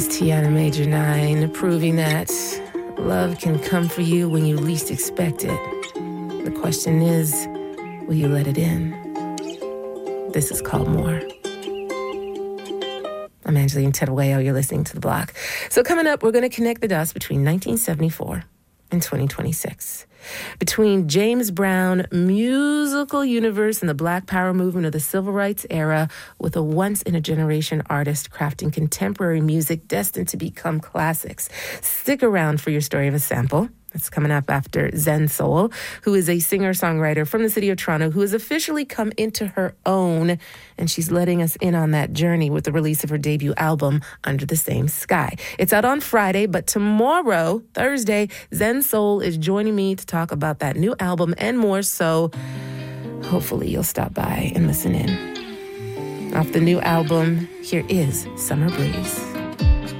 Tiana Major 9, proving that love can come for you when you least expect it. The question is, will you let it in? This is called More. I'm Angeline Terueo. You're listening to The Block. So coming up, we're going to connect the dots between 1974 and 2026. Between James Brown musical universe and the Black Power movement of the Civil Rights era, with a once-in-a-generation artist crafting contemporary music destined to become classics. Stick around for your story of a sample. That's coming up after Zen Soul, who is a singer-songwriter from the city of Toronto who has officially come into her own, and she's letting us in on that journey with the release of her debut album, Under the Same Sky. It's out on Friday, but tomorrow, Thursday, Zen Soul is joining me to talk about that new album and more, so hopefully you'll stop by and listen in. Off the new album, here is Summer Breeze.